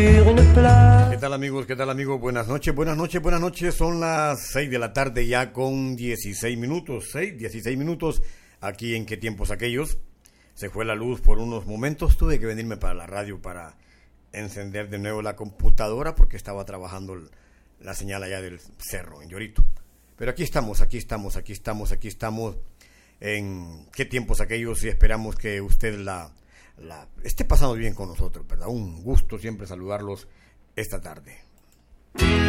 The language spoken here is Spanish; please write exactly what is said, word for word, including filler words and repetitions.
¿Qué tal amigos? ¿Qué tal amigos? Buenas noches, buenas noches, buenas noches. Son las seis de la tarde ya con dieciséis minutos. seis, dieciséis minutos aquí en ¿Qué tiempos aquellos? Se fue la luz por unos momentos. Tuve que venirme para la radio para encender de nuevo la computadora porque estaba trabajando la señal allá del cerro, en Llorito. Pero aquí estamos, aquí estamos, aquí estamos, aquí estamos en ¿Qué tiempos aquellos? Y esperamos que usted la... La, esté pasando bien con nosotros, ¿verdad? Un gusto siempre saludarlos esta tarde.